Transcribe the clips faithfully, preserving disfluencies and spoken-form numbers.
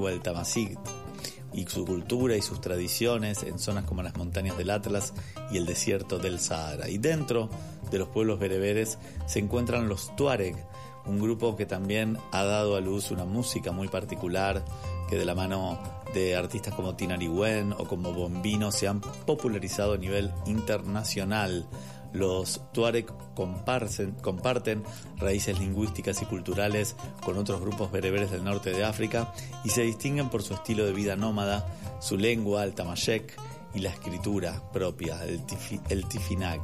lengua del tamasig y su cultura y sus tradiciones en zonas como las montañas del Atlas y el desierto del Sahara. Y dentro de los pueblos bereberes se encuentran los tuareg, un grupo que también ha dado a luz una música muy particular, que de la mano de artistas como Tinariwen o como Bombino se han popularizado a nivel internacional. Los tuareg comparten, comparten raíces lingüísticas y culturales con otros grupos bereberes del norte de África y se distinguen por su estilo de vida nómada, su lengua, el tamashek, y la escritura propia, el, tifi, el tifinag.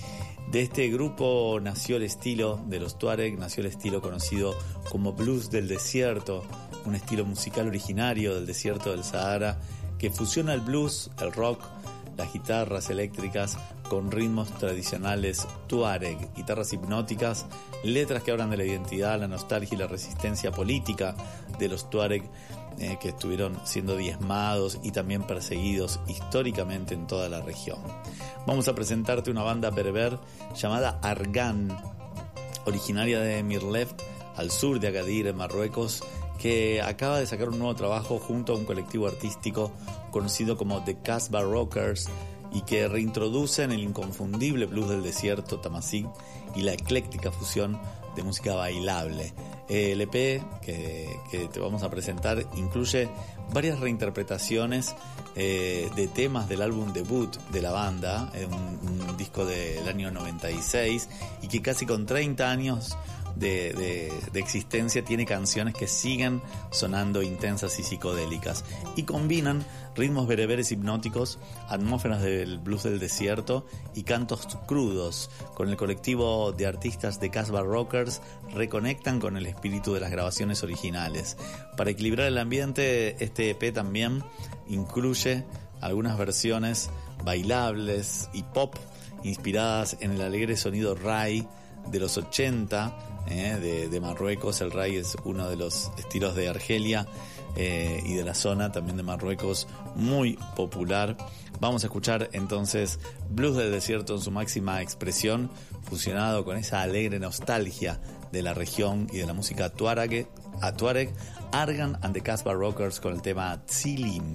De este grupo nació el estilo de los tuareg, nació el estilo conocido como blues del desierto, un estilo musical originario del desierto del Sahara que fusiona el blues, el rock, las guitarras eléctricas con ritmos tradicionales tuareg, guitarras hipnóticas, letras que hablan de la identidad, la nostalgia y la resistencia política de los tuareg eh, que estuvieron siendo diezmados y también perseguidos históricamente en toda la región. Vamos a presentarte una banda bereber llamada Argan, originaria de Mirleft, al sur de Agadir, en Marruecos, que acaba de sacar un nuevo trabajo junto a un colectivo artístico conocido como The Casbah Rockers y que reintroducen el inconfundible blues del desierto tamasig y la ecléctica fusión de música bailable. El E P que, que te vamos a presentar incluye varias reinterpretaciones eh, de temas del álbum debut de la banda, un, un disco del año noventa y seis, y que casi con treinta años De, de, de existencia tiene canciones que siguen sonando intensas y psicodélicas y combinan ritmos bereberes hipnóticos, atmósferas del blues del desierto y cantos crudos. Con el colectivo de artistas de Casbah Rockers reconectan con el espíritu de las grabaciones originales. Para equilibrar el ambiente, este E P también incluye algunas versiones bailables y pop inspiradas en el alegre sonido rai de los ochenta, eh, de, de Marruecos. El rai es uno de los estilos de Argelia eh, y de la zona también de Marruecos, muy popular. Vamos a escuchar entonces blues del desierto en su máxima expresión, fusionado con esa alegre nostalgia de la región y de la música tuareg, a tuareg, Argan and the Casbah Rockers con el tema Tsilim.